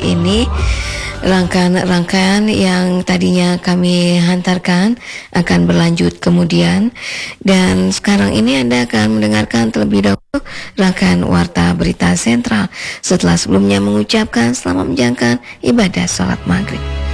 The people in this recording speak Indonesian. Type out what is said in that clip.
ini. Rangkaian yang tadinya kami hantarkan akan berlanjut kemudian, dan sekarang ini Anda akan mendengarkan terlebih dahulu rangkaian Warta Berita Sentral setelah sebelumnya mengucapkan selamat menjalankan ibadah salat maghrib.